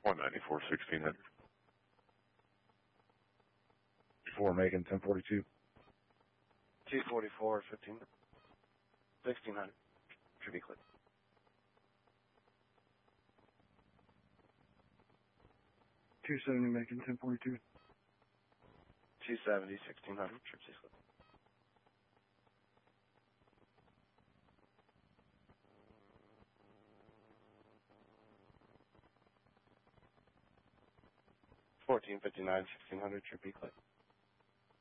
194, 1600. Before Macon, 1042. 244, 1600. Should be clear. 270 Macon, 1042. 270, 1600. Should be clear. $14.59, 1600. Should be clear.